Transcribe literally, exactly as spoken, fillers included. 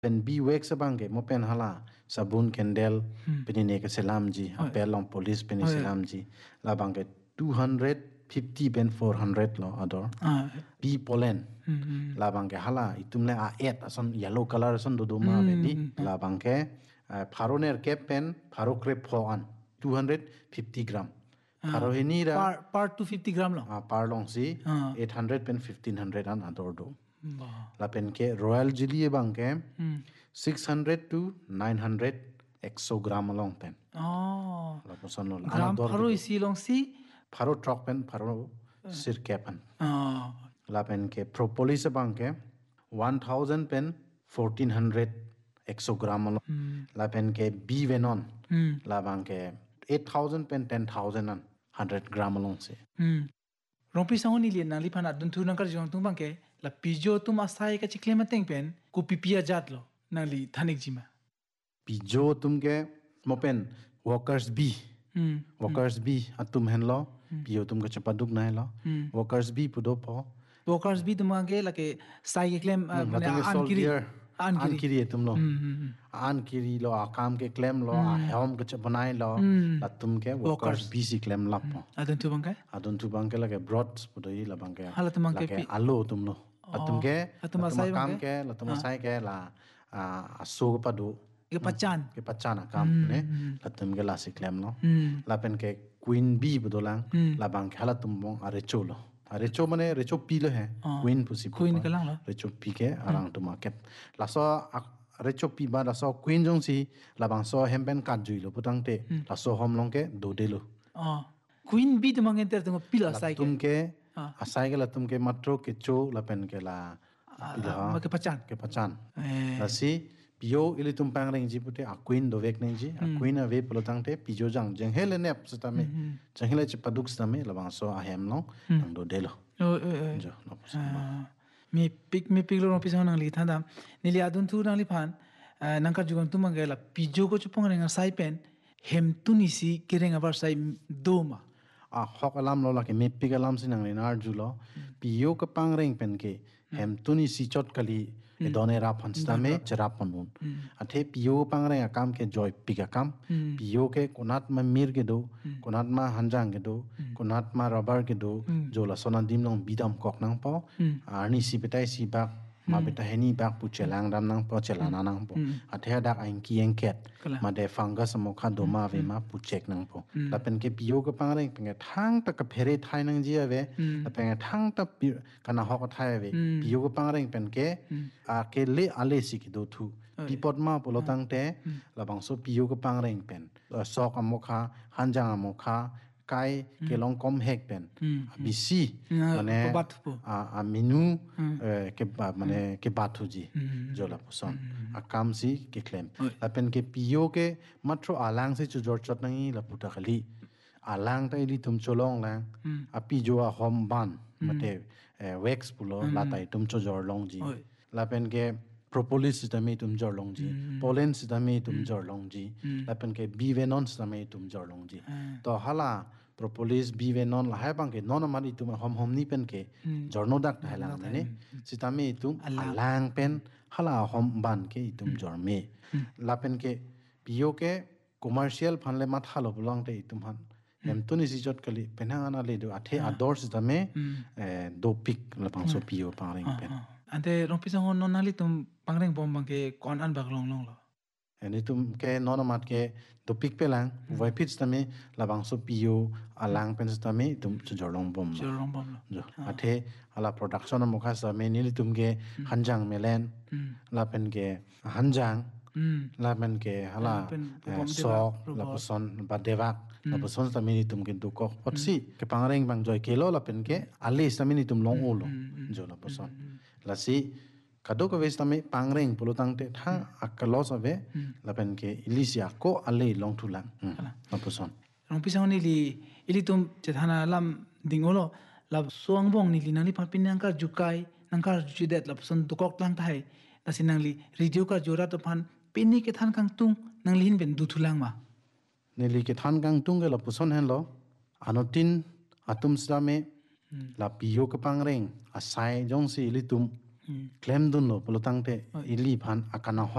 pen bi wek sabang ke mo pen hala sabun candle peni ne ke selam ji apel long police peni selam ji la bang ke two hundred fifty pen four hundred lo ador bi pollen la bang ke hala itum le a et ason yellow color ason do do ma be di la bang ke pharoner ke pen pharo crep fo an two hundred fifty gram pharo hini ra par par two hundred fifty gram lo a par long si eight hundred pen fifteen hundred an ador do la pen ke royal jelly bang ke six hundred to nine hundred exo gram long pen oh la poson lo gram pharo isi long si pharo truck pen pharo sir ke pen oh la pen ke propolis bang ke one thousand pen fourteen hundred exo gram long la pen ke b venon la bang ke eight thousand pen ten thousand an one hundred gram long se rompi sangoni li na li phana dun thu nang kar jong tung bang ke la pijo tum asai ka chikle ma teng pen ku pipia jat lo na li thanik jima pijo tum ke mo pen workers b workers b atum hen lo pijo tum ka chapaduk na lo workers b pudo po workers b tum ke la ke sai ke claim an kiri an kiri tum lo an kiri lo a kam ke claim lo a helm ke chabanai lo la tum ke workers b si claim lap po adun tu bang ke adun tu bang ke la ke broad pudo yi la bang ke hala tum la ke alo tum lo atum ke atum asai kam ke la tum asai ke la a so pa do ke pachan ke pachan kam ne la tum ke la si claim lo la pen ke queen b pudo lang la bang ke hala tum bong are cholo recho mane recho pi le hai queen pusi queen ka lang la recho pi ke arang tu market la so recho pi ba la so queen jong si la bang so hemben kat jui lo putang te la so hom long ke do de lo ah queen bi tu mangen ter tu pila sai tum ke asai ke la tum ke matro ke cho la pen ke la pila ma ke pachan ke pachan la si pio ili tum pang reng ji pute a queen do vek neng ji a queen a ve polotang te pijo jang jeng hele nep sutame jeng hele chipaduk sutame la bang so a hem long nang do de lo jo no mi pik mi pik lo pisa nang li thanda nili adun thu nang li phan nang ka jugam tum ngela pijo ko chupong reng sai pen hem tunisi kireng abar sai doma a hok alam lo la ke me pik alam sinang le nar ju lo pio ka pang reng pen ke hem tunisi chot kali e done ra phansta me chara panun athe pio pang reng akam ke joy pika kam pio ke konat ma mir ke do konat ma hanjang ke do konat ma rubber ke do jola sona dim long bidam kok nang po arni si betai si bak ma beta heni bak pu chelang dam nang po chelana nang po athe dak ain ki enket ma de fungus mo kha do ma ve ma pu check nang po la pen ke pio ke pang reng pen thang ta ka phere thai nang ji ave la pen thang ta kana hok thai ave pio ke pang reng pen ke a ke le ale si ki do thu pipot ma polotang te la bang so pio ke pang reng pen sok amokha hanjang amokha kai ke long kom hek pen bisi mane a a minu ke ba mane ke bathu ji jola puson a kam si ke claim la pen ke pio ke matro alang se chu jor chot nangi la puta khali alang ta ili tum cholong lang a pi jo a hom ban mate wax pulo la tai tum cho jor long ji la pen ke propolis sistemi tum jor long ji pollen sistemi tum jor long ji la pen ke bivenon sistemi tum jor long ji to hala propolis bivenon la hai bang ke non amani tum hom hom ni pen ke jorno dak halang ne sistemi tum alang pen hala hom ban ke tum jor me la pen ke pio ke commercial phanle mat halo bulong te tum han hem tuni si jot kali penang ana le do athe ador sistemi do pic la pang so pio paring pen ante rompi sang on nali tum pangreng bom bang ke kon an bak long long lo ani tum ke non mat ke to pik pelang vai pitch tame labang so pio alang pen tame tum jorlong bom jorlong bom jo athe ala production mo kha sa me ni tum ke hanjang melen la pen ke hanjang la pen ke hala sok la poson ba devak la poson tame ni tum ke du ko otsi ke pangreng bang joy ke lo la pen ke ali tame ni tum long olo jo la poson la si kado ko ves tame pangreng pulutang te tha akalos ave lapen ke ilisia ko ale long tulang la poson rong pisang ni li ili tum chethana lam dingolo la suang bong ni li nali papin nang ka jukai nang ka judet la poson dukok lang thai tasinang li radio ka jora to phan pinni ke than kang tung nang lin ben du thulang ma ne li ke than kang tung la poson hen lo anotin atum same la pio ke pangreng asai jong si ili tum claim dun lo pulutang te ili phan akana